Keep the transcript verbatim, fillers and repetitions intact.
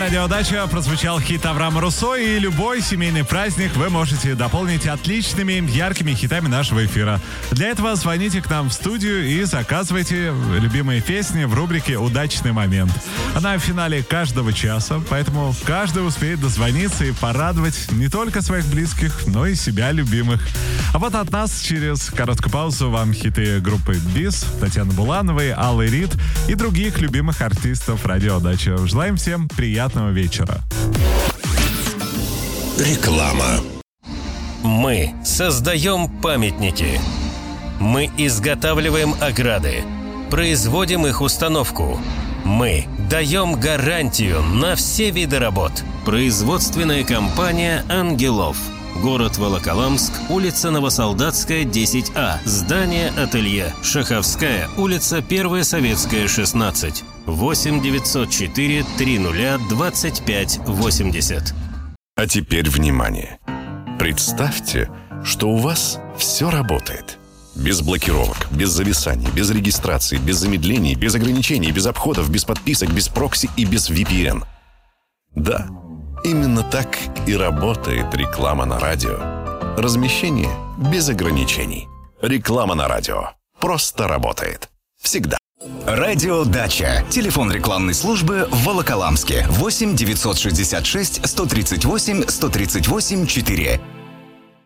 Радиодача, прозвучал хит Авраама Руссо, и любой семейный праздник вы можете дополнить отличными, яркими хитами нашего эфира. Для этого звоните к нам в студию и заказывайте любимые песни в рубрике «Удачный момент». Она в финале каждого часа, поэтому каждый успеет дозвониться и порадовать не только своих близких, но и себя любимых. А вот от нас через короткую паузу вам хиты группы БИС, Татьяны Булановой, Аллы Рид и других любимых артистов радиодачи. Желаем всем приятного вечера. Реклама. Мы создаем памятники. Мы изготавливаем ограды. Производим их установку. Мы даем гарантию на все виды работ. Производственная компания «Ангелов». Город Волоколамск, улица Новосолдатская, десять А. Здание ателье. Шаховская, улица Первая Советская, шестнадцать. восемь девятьсот четыре триста двадцать пять восемьдесят. А теперь внимание. Представьте, что у вас все работает. Без блокировок, без зависаний, без регистрации, без замедлений, без ограничений, без обходов, без подписок, без прокси и без ви пи эн. Да, именно так и работает реклама на радио. Размещение без ограничений. Реклама на радио просто работает. Всегда. Радиодача. Телефон рекламной службы в Волоколамске. восемь девятьсот шестьдесят шесть сто тридцать восемь сто тридцать восемь четыре.